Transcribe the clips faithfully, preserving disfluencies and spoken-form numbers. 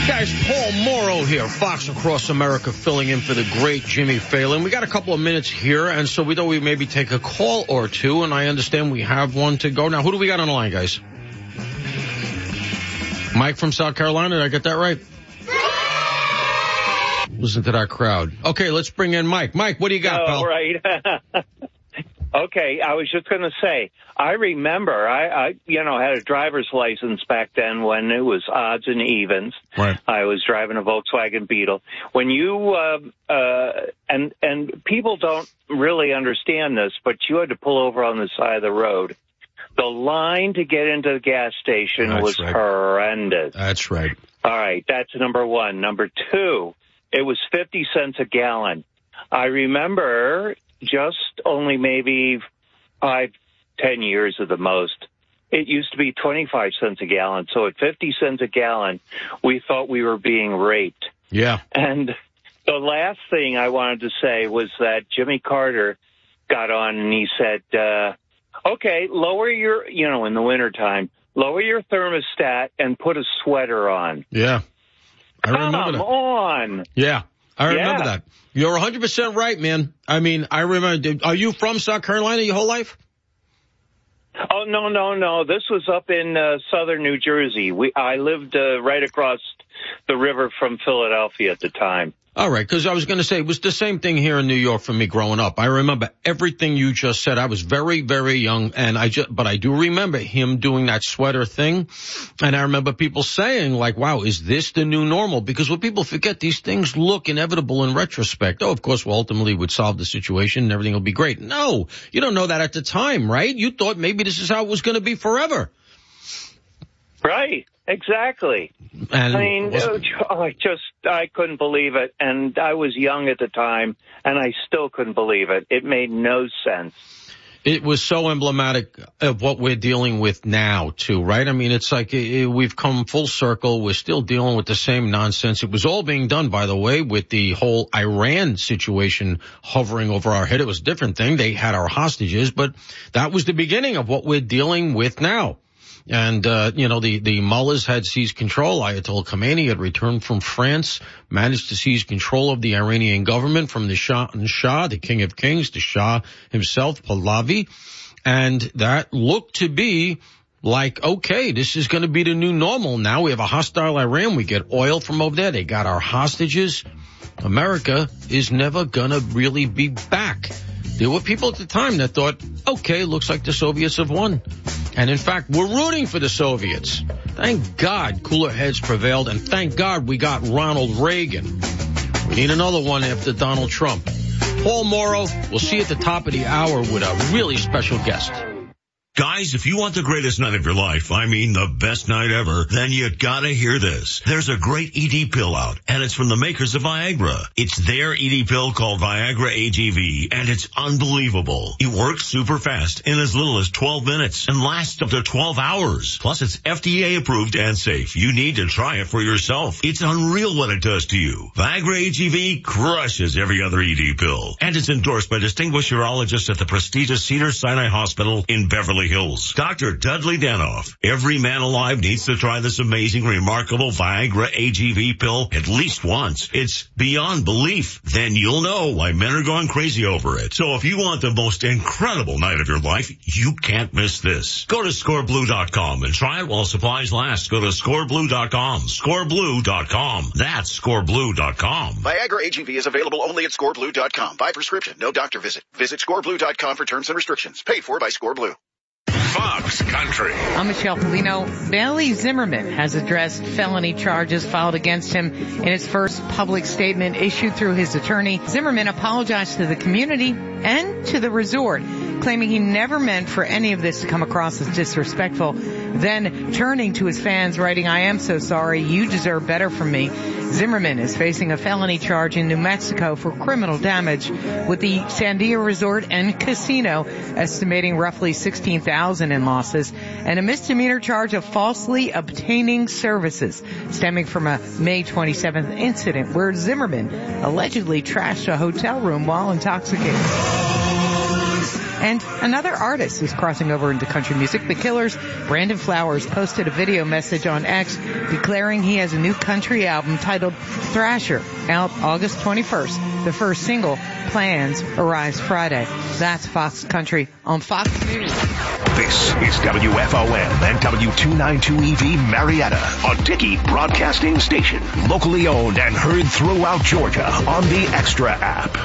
Guys, Paul Morrow here, Fox Across America, filling in for the great Jimmy Fallon. We got a couple of minutes here, and so we thought we'd maybe take a call or two, and I understand we have one to go. Now, who do we got on the line, guys? Mike from South Carolina, did I get that right? Listen to that crowd. Okay, let's bring in Mike. Mike, what do you got, oh, pal? Right. Okay, I was just going to say, I remember, I, I, you know, had a driver's license back then when it was odds and evens. Right. I was driving a Volkswagen Beetle. When you, uh, uh, and, and people don't really understand this, but you had to pull over on the side of the road. The line to get into the gas station That's was right. horrendous. That's right. All right, that's number one. Number two, it was fifty cents a gallon. I remember just only maybe five, ten years at the most, it used to be twenty-five cents a gallon. So at fifty cents a gallon, we thought we were being raped. Yeah. And the last thing I wanted to say was that Jimmy Carter got on and he said, uh, okay, lower your, you know, in the wintertime, lower your thermostat and put a sweater on. Yeah. I remember Come that. on. Yeah. I remember Yeah. that. You're one hundred percent right, man. I mean, I remember. Are you from South Carolina your whole life? Oh, no, no, no. This was up in uh, southern New Jersey. We I lived uh, right across the river from Philadelphia at the time. All right, because I was going to say it was the same thing here in New York for me growing up. I remember everything you just said. I was very, very young, and I just, but I do remember him doing that sweater thing. And I remember people saying, like, wow, is this the new normal? Because what people forget, these things look inevitable in retrospect. Oh, of course, well, ultimately would solve the situation and everything will be great. No, you don't know that at the time, right? You thought maybe this is how it was going to be forever. Right. Exactly. And I mean, oh, I just, I couldn't believe it. And I was young at the time, and I still couldn't believe it. It made no sense. It was so emblematic of what we're dealing with now, too, right? I mean, it's like it, we've come full circle. We're still dealing with the same nonsense. It was all being done, by the way, with the whole Iran situation hovering over our head. It was a different thing. They had our hostages, but that was the beginning of what we're dealing with now. And, uh, you know, the, the mullahs had seized control. Ayatollah Khamenei had returned from France, managed to seize control of the Iranian government from the Shah, Shah, the King of Kings, the Shah himself, Pahlavi. And that looked to be like, okay, this is going to be the new normal. Now we have a hostile Iran. We get oil from over there. They got our hostages. America is never going to really be back. There were people at the time that thought, okay, looks like the Soviets have won. And in fact, we're rooting for the Soviets. Thank God cooler heads prevailed, and thank God we got Ronald Reagan. We need another one after Donald Trump. Paul Morrow, we'll see you at the top of the hour with a really special guest. Guys, if you want the greatest night of your life, I mean the best night ever, then you gotta hear this. There's a great E D pill out, and it's from the makers of Viagra. It's their E D pill called Viagra A G V, and it's unbelievable. It works super fast in as little as twelve minutes and lasts up to twelve hours. Plus, it's F D A approved and safe. You need to try it for yourself. It's unreal what it does to you. Viagra A G V crushes every other E D pill, and it's endorsed by distinguished urologists at the prestigious Cedars-Sinai Hospital in Beverly Hills. Doctor Dudley Danoff. Every man alive needs to try this amazing, remarkable Viagra A G V pill at least once. It's beyond belief. Then you'll know why men are going crazy over it. So if you want the most incredible night of your life, you can't miss this. Go to score blue dot com and try it while supplies last. Go to score blue dot com. score blue dot com. That's score blue dot com. Viagra A G V is available only at score blue dot com. By prescription, no doctor visit. Visit score blue dot com for terms and restrictions. Paid for by ScoreBlue. Fox Country. I'm Michelle Polino. Bailey Zimmerman has addressed felony charges filed against him in his first public statement issued through his attorney. Zimmerman apologized to the community and to the resort, claiming he never meant for any of this to come across as disrespectful. Then turning to his fans, writing, "I am so sorry. You deserve better from me." Zimmerman is facing a felony charge in New Mexico for criminal damage with the Sandia Resort and Casino, estimating roughly sixteen thousand dollars in losses, and a misdemeanor charge of falsely obtaining services stemming from a May twenty-seventh incident where Zimmerman allegedly trashed a hotel room while intoxicated. And another artist is crossing over into country music. The Killers' Brandon Flowers posted a video message on X declaring he has a new country album titled Thrasher, out August twenty-first. The first single, Plans, arrives Friday. That's Fox Country on Fox News. This is W F O M and W two ninety-two E V Marietta, a Dickey Broadcasting Station. Locally owned and heard throughout Georgia on the Extra app.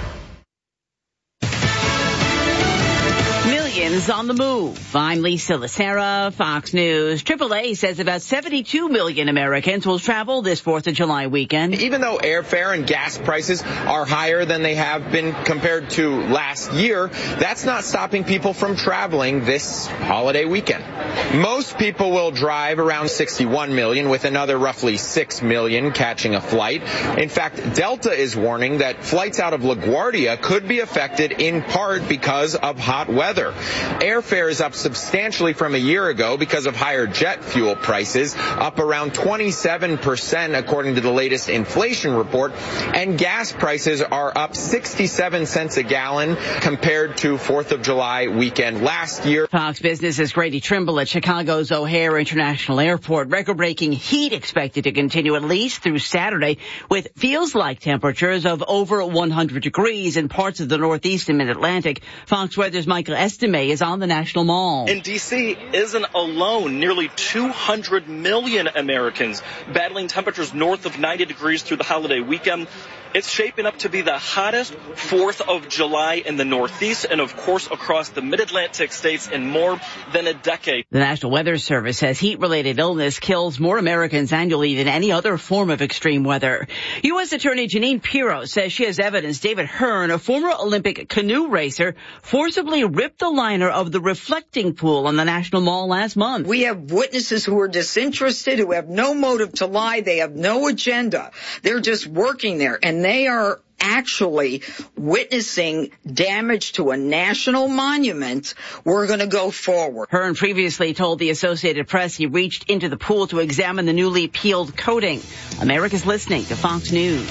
Millions on the move. I'm Lisa Lacera, Fox News. triple A says about seventy-two million Americans will travel this fourth of July weekend. Even though airfare and gas prices are higher than they have been compared to last year, that's not stopping people from traveling this holiday weekend. Most people will drive, around sixty-one million, with another roughly six million catching a flight. In fact, Delta is warning that flights out of LaGuardia could be affected in part because of hot weather. Airfare is up substantially from a year ago because of higher jet fuel prices, up around twenty-seven percent according to the latest inflation report, and gas prices are up sixty-seven cents a gallon compared to fourth of July weekend last year. Fox Business's Grady Trimble at Chicago's O'Hare International Airport. Record-breaking heat expected to continue at least through Saturday, with feels-like temperatures of over one hundred degrees in parts of the Northeast and Mid-Atlantic. Fox Weather's Michael Estime is on the National Mall. And D C isn't alone. Nearly two hundred million Americans battling temperatures north of ninety degrees through the holiday weekend. It's shaping up to be the hottest fourth of July in the Northeast and, of course, across the Mid-Atlantic states in more than a decade. The National Weather Service says heat-related illness kills more Americans annually than any other form of extreme weather. U S Attorney Jeanine Pirro says she has evidence David Hearn, a former Olympic canoe racer, forcibly ripped the liner of the reflecting pool on the National Mall last month. We have witnesses who are disinterested, who have no motive to lie. They have no agenda. They're just working there, and they are actually witnessing damage to a national monument. We're going to go forward. Hearn previously told the Associated Press he reached into the pool to examine the newly peeled coating. America's listening to Fox News.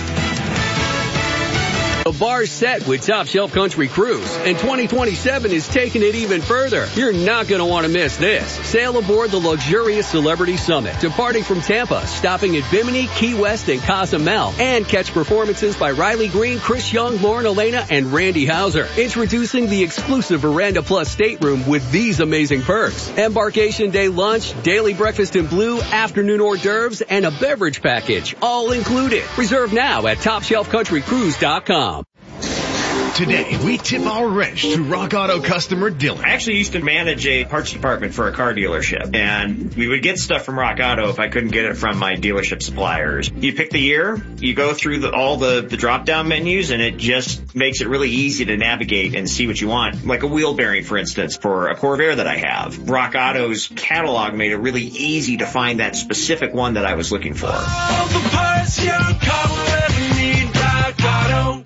The bar's set with Top Shelf Country Cruise, and twenty twenty-seven is taking it even further. You're not going to want to miss this. Sail aboard the luxurious Celebrity Summit, departing from Tampa, stopping at Bimini, Key West, and Cozumel, and catch performances by Riley Green, Chris Young, Lauren Elena, and Randy Hauser. Introducing the exclusive Veranda Plus stateroom with these amazing perks: embarkation day lunch, daily breakfast in blue, afternoon hors d'oeuvres, and a beverage package, all included. Reserve now at top shelf country cruise dot com. Today, we tip our wrench to Rock Auto customer Dylan. I actually used to manage a parts department for a car dealership, and we would get stuff from Rock Auto if I couldn't get it from my dealership suppliers. You pick the year, you go through the, all the, the drop-down menus, and it just makes it really easy to navigate and see what you want. Like a wheel bearing, for instance, for a Corvair that I have. Rock Auto's catalog made it really easy to find that specific one that I was looking for. All the parts your car will ever need, Rock Auto.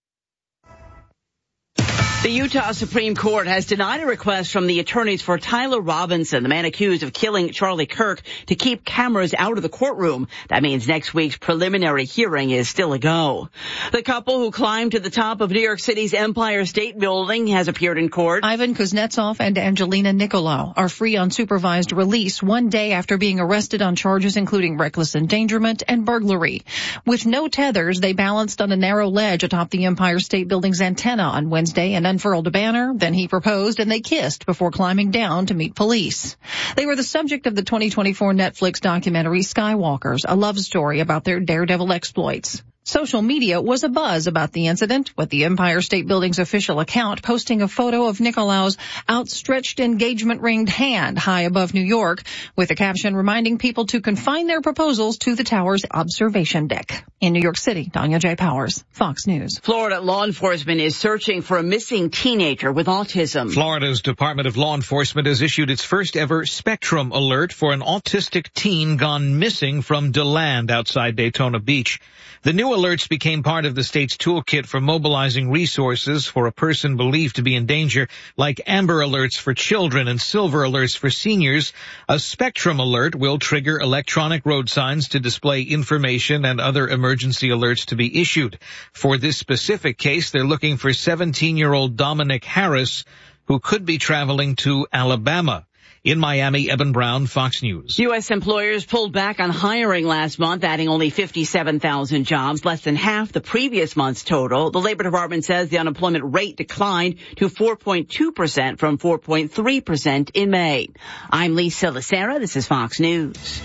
The Utah Supreme Court has denied a request from the attorneys for Tyler Robinson, the man accused of killing Charlie Kirk, to keep cameras out of the courtroom. That means next week's preliminary hearing is still a go. The couple who climbed to the top of New York City's Empire State Building has appeared in court. Ivan Kuznetsov and Angelina Nicolau are free on supervised release one day after being arrested on charges including reckless endangerment and burglary. With no tethers, they balanced on a narrow ledge atop the Empire State Building's antenna on Wednesday and unfurled a banner. Then he proposed and they kissed before climbing down to meet police. They were the subject of the twenty twenty-four Netflix documentary Skywalkers, a love story about their daredevil exploits. Social media was abuzz about the incident, with the Empire State Building's official account posting a photo of Nicolau's outstretched engagement-ringed hand high above New York, with a caption reminding people to confine their proposals to the tower's observation deck. In New York City, Danya J. Powers, Fox News. Florida law enforcement is searching for a missing teenager with autism. Florida's Department of Law Enforcement has issued its first ever Spectrum alert for an autistic teen gone missing from DeLand outside Daytona Beach. The new alerts became part of the state's toolkit for mobilizing resources for a person believed to be in danger, like Amber Alerts for children and Silver Alerts for seniors. A Spectrum alert will trigger electronic road signs to display information and other emergency alerts to be issued. For this specific case, they're looking for seventeen-year-old Dominic Harris, who could be traveling to Alabama. In Miami, Evan Brown, Fox News. U S employers pulled back on hiring last month, adding only fifty-seven thousand jobs, less than half the previous month's total. The Labor Department says the unemployment rate declined to four point two percent from four point three percent in May. I'm Lisa Lacera. This is Fox News.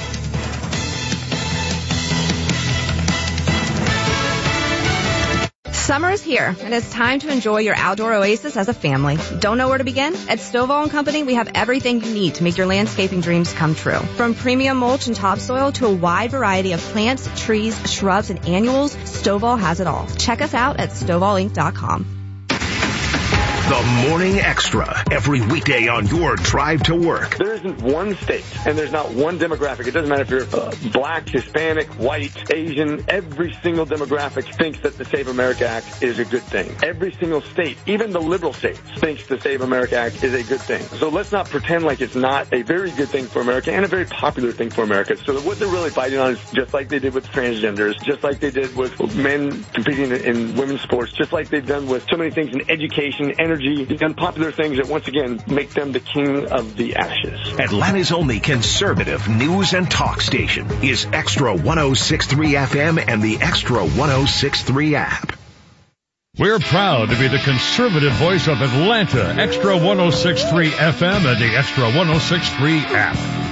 Summer is here, and it's time to enjoy your outdoor oasis as a family. Don't know where to begin? At Stovall and Company, we have everything you need to make your landscaping dreams come true. From premium mulch and topsoil to a wide variety of plants, trees, shrubs, and annuals, Stovall has it all. Check us out at stovall inc dot com. The Morning Extra, every weekday on your drive to work. There isn't one state, and there's not one demographic. It doesn't matter if you're uh, black, Hispanic, white, Asian. Every single demographic thinks that the Save America Act is a good thing. Every single state, even the liberal states, thinks the Save America Act is a good thing. So let's not pretend like it's not a very good thing for America and a very popular thing for America. So what they're really fighting on is just like they did with transgenders, just like they did with men competing in women's sports, just like they've done with so many things in education, energy, the unpopular things that, once again, make them the king of the ashes. Atlanta's only conservative news and talk station is Extra one oh six point three F M and the Extra one oh six point three app. We're proud to be the conservative voice of Atlanta, Extra one oh six point three F M and the Extra one oh six point three app.